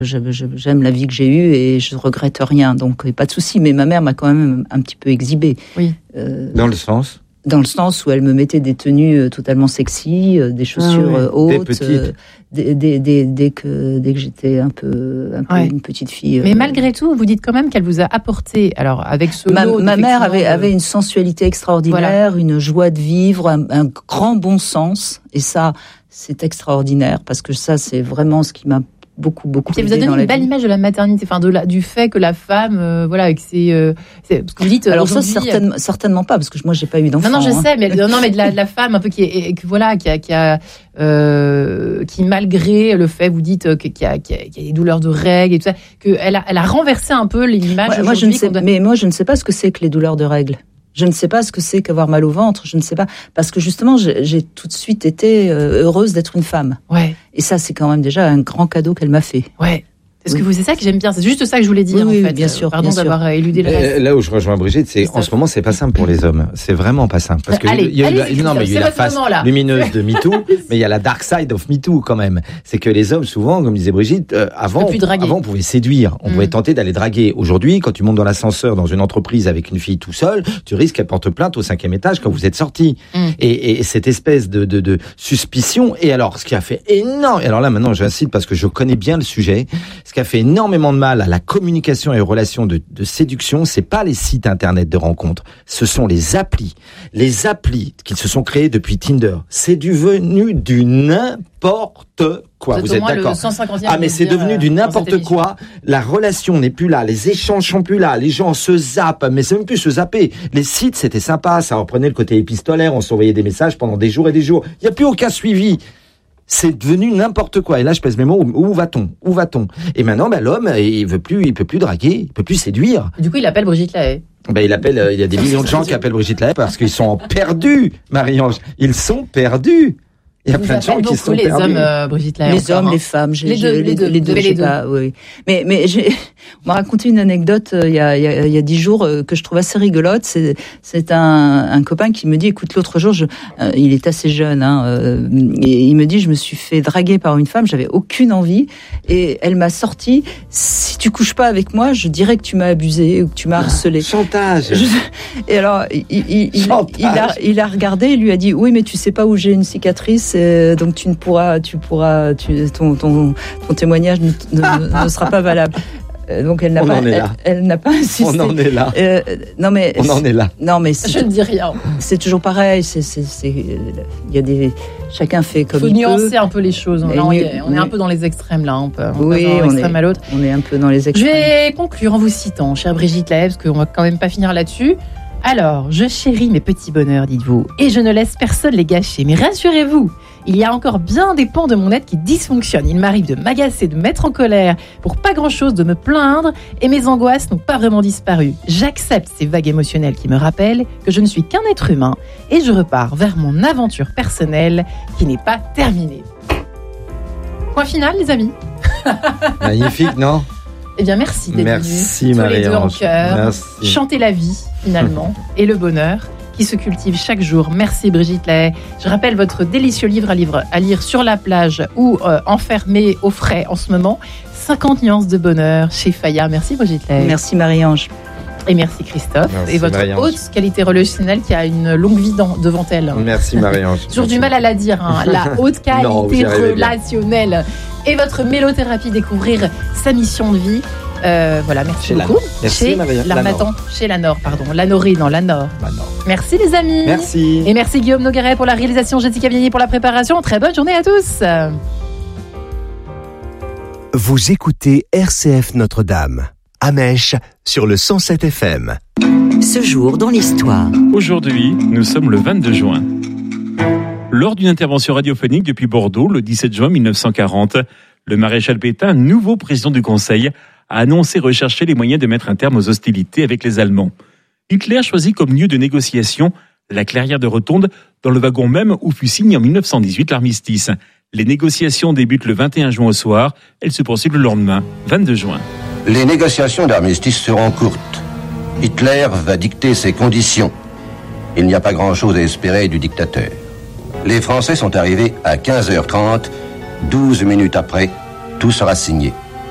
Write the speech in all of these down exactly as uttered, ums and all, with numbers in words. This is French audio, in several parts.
J'aime la vie que j'ai eue et je regrette rien, donc pas de souci. Mais ma mère m'a quand même un petit peu exhibée. Oui. Euh, Dans le sens Dans le sens où elle me mettait des tenues totalement sexy, des chaussures ah oui. hautes, euh, dès, dès, dès, dès que dès que j'étais un peu, un peu ouais. une petite fille. Mais euh, malgré tout, vous dites quand même qu'elle vous a apporté, alors avec ce ma, lot, ma mère avait, de... avait une sensualité extraordinaire, voilà. une joie de vivre, un, un grand bon sens, et ça, c'est extraordinaire parce que ça, c'est vraiment ce qui m'a beaucoup beaucoup et vous avez donné une belle vie. Image de la maternité, enfin de la, du fait que la femme euh, voilà avec ses euh, parce que vous dites alors ça certainement, certainement pas parce que moi j'ai pas eu d'enfant. Non non je hein. sais mais non mais de la, de la femme un peu qui est que voilà qui a qui a euh, qui malgré le fait vous dites qu'il y a qui a, qui a des douleurs de règles et tout ça que elle a elle a renversé un peu l'image. Ouais, moi je ne sais doit... mais moi je ne sais pas ce que c'est que les douleurs de règles. Je ne sais pas ce que c'est qu'avoir mal au ventre, je ne sais pas. Parce que justement, j'ai, j'ai tout de suite été heureuse d'être une femme. Ouais. Et ça, c'est quand même déjà un grand cadeau qu'elle m'a fait. Ouais. Est-ce oui. que vous, c'est ça que j'aime bien, c'est juste ça que je voulais dire, oui, en fait. Bien sûr. Pardon bien d'avoir sûr. éludé le reste. Là où je rejoins Brigitte, c'est en ce moment, c'est pas simple pour les hommes. C'est vraiment pas simple. Parce que allez, il y a allez, eu la, non, mais il y a eu la face moment, lumineuse de MeToo, mais il y a la dark side of MeToo quand même. C'est que les hommes, souvent, comme disait Brigitte, euh, avant, avant, on pouvait séduire, on mm. pouvait tenter d'aller draguer. Aujourd'hui, quand tu montes dans l'ascenseur dans une entreprise avec une fille tout seul, tu risques qu'elle porte plainte au cinquième étage quand vous êtes sortis. Mm. Et, et cette espèce de, de, de suspicion. Et alors, ce qui a fait énorme, alors là, maintenant, j'incite parce que je connais bien le sujet, ce qui a fait énormément de mal à la communication communication et relations de, de séduction, c'est pas les sites internet de rencontres, ce sont les applis. Les applis qui se sont créées depuis Tinder, c'est devenu du n'importe quoi. Vous, vous êtes d'accord? Ah mais c'est devenu du n'importe quoi. La relation n'est plus là, les échanges sont plus là, les gens se zappent, mais c'est même plus se zapper. Les sites c'était sympa, ça reprenait le côté épistolaire, on s'envoyait des messages pendant des jours et des jours. Il y a plus aucun suivi. C'est devenu n'importe quoi. Et là, je pèse mes mots. Où, où va-t-on? Où va-t-on? Et maintenant, ben, l'homme, il veut plus, il peut plus draguer, il peut plus séduire. Et du coup, il appelle Brigitte Lahaie. Ben, il appelle, euh, il y a des millions de gens qui appellent Brigitte Lahaie parce qu'ils sont perdus, Marie-Ange. Ils sont perdus. Il y a vous plein de gens qui sont les perdus. Hommes, euh, Brigitte Lahaie, les hommes, hein. Les femmes, j'ai, les deux, j'ai, les deux, les deux, les deux. Pas, oui. Mais, mais j'ai, on m'a raconté une anecdote euh, il y a, il y a, il y a dix jours euh, que je trouve assez rigolote. C'est, c'est un, un copain qui me dit, écoute, l'autre jour, je, euh, il est assez jeune, hein, euh, et il me dit, je me suis fait draguer par une femme, j'avais aucune envie, et elle m'a sorti, si tu couches pas avec moi, je dirais que tu m'as abusé ou que tu m'as harcelé. Chantage. Je, et alors, il, il, il, Chantage. il a, il a regardé, il lui a dit, oui, mais tu sais pas où j'ai une cicatrice, euh, donc tu ne pourras, tu pourras, tu, ton, ton, ton témoignage ne, ne, ne sera pas valable. Donc elle n'a on pas, en est elle, là. elle n'a pas insisté. On en est là. Euh, non mais on en est là. Non mais je ne dis rien. C'est toujours pareil. C'est, c'est, c'est, il y a des, chacun fait comme il peut. Il faut nuancer un peu les choses. Là, on, est, on oui. est un peu dans les extrêmes là. On peut, on oui, passe d'un on extrême est, à l'autre. On est un peu dans les extrêmes. Je vais conclure en vous citant, chère Brigitte Lahaie, parce qu'on va quand même pas finir là-dessus. Alors, je chéris mes petits bonheurs, dites-vous, et je ne laisse personne les gâcher. Mais rassurez-vous, il y a encore bien des pans de mon être qui dysfonctionnent. Il m'arrive de m'agacer, de me mettre en colère, pour pas grand-chose, de me plaindre, et mes angoisses n'ont pas vraiment disparu. J'accepte ces vagues émotionnelles qui me rappellent que je ne suis qu'un être humain, et je repars vers mon aventure personnelle qui n'est pas terminée. Point final, les amis. Magnifique, non ? Eh bien, merci d'être merci, venus, tous Marie-Ange. les deux en cœur. Merci. Chanter la vie, finalement, et le bonheur qui se cultive chaque jour. Merci, Brigitte Lahaie. Je rappelle votre délicieux livre à, livre, à lire sur la plage ou euh, enfermé au frais en ce moment. cinquante nuances de bonheur chez Fayard. Merci, Brigitte Lahaie. Merci, Marie-Ange. Et merci, Christophe. Merci, et votre Marie-Ange. haute qualité relationnelle qui a une longue vie dans, devant elle. Merci, Marie-Ange. J'ai toujours du mal à la dire, hein. La haute qualité non, relationnelle. Et votre mélothérapie, découvrir sa mission de vie. Euh, voilà, merci chez beaucoup. La... Merci, chez Marie- l'Armatan, chez la Nord, pardon. La Norée, non, la Nord. La Nord. Merci les amis. Merci. Et merci Guillaume Nogueret pour la réalisation, Jessica Vianney pour la préparation. Très bonne journée à tous. Vous écoutez R C F Notre-Dame, à Mèche, sur le cent sept F M. Ce jour dans l'histoire. Aujourd'hui, nous sommes le vingt-deux juin. Lors d'une intervention radiophonique depuis Bordeaux, le dix-sept juin mille neuf cent quarante, le maréchal Pétain, nouveau président du Conseil, a annoncé rechercher les moyens de mettre un terme aux hostilités avec les Allemands. Hitler choisit comme lieu de négociation la clairière de Rotonde, dans le wagon même où fut signé en mille neuf cent dix-huit l'armistice. Les négociations débutent le vingt et un juin au soir, elles se poursuivent le lendemain, vingt-deux juin. Les négociations d'armistice seront courtes. Hitler va dicter ses conditions. Il n'y a pas grand-chose à espérer du dictateur. Les Français sont arrivés à quinze heures trente. douze minutes après, tout sera signé.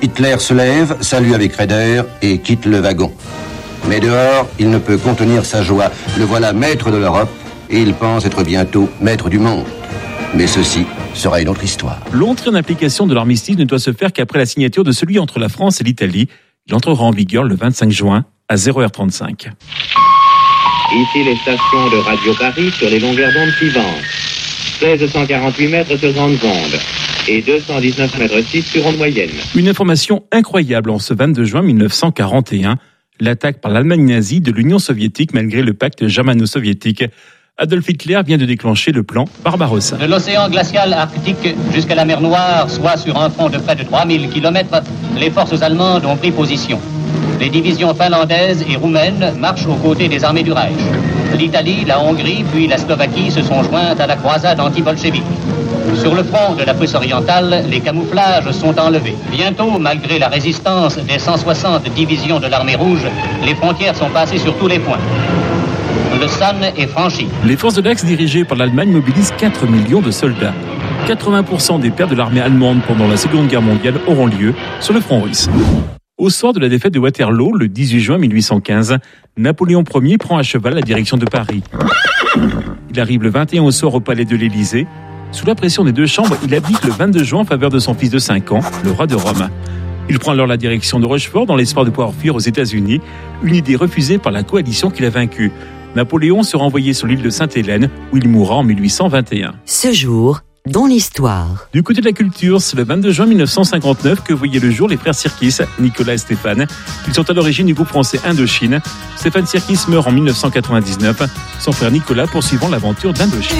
Hitler se lève, salue avec raideur et quitte le wagon. Mais dehors, il ne peut contenir sa joie. Le voilà maître de l'Europe et il pense être bientôt maître du monde. Mais ceci sera une autre histoire. L'entrée en application de l'armistice ne doit se faire qu'après la signature de celui entre la France et l'Italie. Il entrera en vigueur le vingt-cinq juin à zéro heure trente-cinq. Ici les stations de Radio Paris sur les longueurs d'onde suivantes. mille six cent quarante-huit mètres sur grandes ondes et deux cent dix-neuf mètres six sur onde moyenne. Une information incroyable en ce vingt-deux juin mille neuf cent quarante et un, l'attaque par l'Allemagne nazie de l'Union soviétique malgré le pacte germano-soviétique. Adolf Hitler vient de déclencher le plan Barbarossa. De l'océan glacial arctique jusqu'à la mer Noire, soit sur un front de près de trois mille kilomètres, les forces allemandes ont pris position. Les divisions finlandaises et roumaines marchent aux côtés des armées du Reich. L'Italie, la Hongrie puis la Slovaquie se sont jointes à la croisade anti-bolchevique. Sur le front de la Prusse orientale, les camouflages sont enlevés. Bientôt, malgré la résistance des cent soixante divisions de l'armée rouge, les frontières sont passées sur tous les points. Le San est franchi. Les forces de l'Axe dirigées par l'Allemagne mobilisent quatre millions de soldats. quatre-vingts pour cent des pertes de l'armée allemande pendant la Seconde Guerre mondiale auront lieu sur le front russe. Au soir de la défaite de Waterloo, le dix-huit juin mille huit cent quinze, Napoléon Ier prend à cheval la direction de Paris. Il arrive le vingt et un au soir au palais de l'Élysée. Sous la pression des deux chambres, il abdique le vingt-deux juin en faveur de son fils de cinq ans, le roi de Rome. Il prend alors la direction de Rochefort dans l'espoir de pouvoir fuir aux États-Unis, une idée refusée par la coalition qu'il a vaincue. Napoléon sera envoyé sur l'île de Sainte-Hélène, où il mourra en mille huit cent vingt et un. Ce jour, dans l'histoire. Du côté de la culture, c'est le vingt-deux juin mille neuf cent cinquante-neuf que voyaient le jour les frères Sirkis, Nicolas et Stéphane. Ils sont à l'origine du groupe français Indochine. Stéphane Sirkis meurt en mille neuf cent quatre-vingt-dix-neuf, son frère Nicolas poursuivant l'aventure d'Indochine.